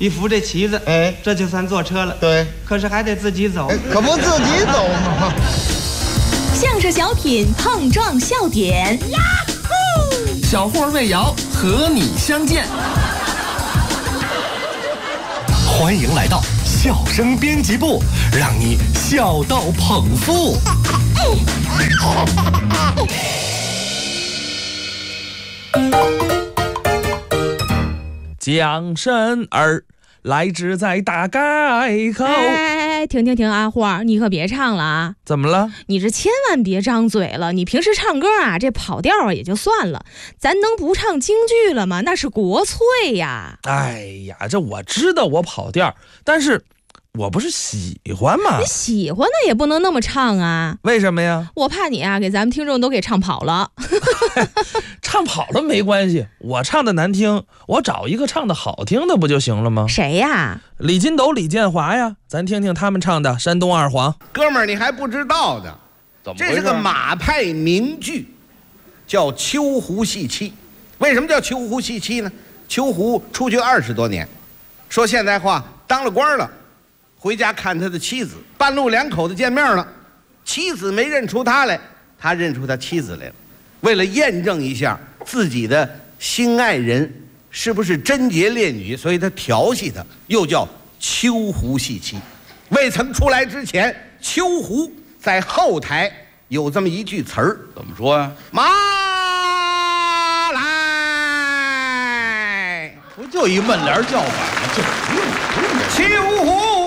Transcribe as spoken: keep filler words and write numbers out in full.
一扶这旗子， 哎， 这就算坐车了。 对， 可是还得自己走， 哎，可不自己走吗？ 相声小品碰撞笑点，呀呼！ 小霍魏瑶和你相见。欢迎来到笑声编辑部，让你笑到捧腹。 将身儿来志在大改口。 哎哎，停停停，阿花，你可别唱了啊！ 怎么了？ 你这千万别张嘴了。你平时唱歌啊，这跑调啊也就算了，咱能不唱京剧了吗？那是国粹呀！ 哎呀，这我知道我跑调，但是我不是喜欢吗？ 你喜欢那也不能那么唱啊！ 为什么呀？ 我怕你啊，给咱们听众都给唱跑了。 唱跑了没关系，我唱的难听，我找一个唱的好听的不就行了吗？ 谁呀？ 李金斗、李建华呀，咱听听他们唱的《山东二黄》。 哥们儿，你还不知道的， 怎么回事？ 这是个马派名剧，叫《秋胡戏妻》。为什么叫秋胡戏妻呢？秋胡出去二十多年，说现代话当了官了，回家看他的妻子，半路两口子见面了，妻子没认出他来，他认出他妻子来了。为了验证一下自己的心爱人是不是贞洁烈女，所以他调戏她，又叫秋胡戏妻。未曾出来之前，秋胡在后台有这么一句词儿， 怎么说呀？ 马来， 不就一闷帘叫板吗？这不用不用这。 秋胡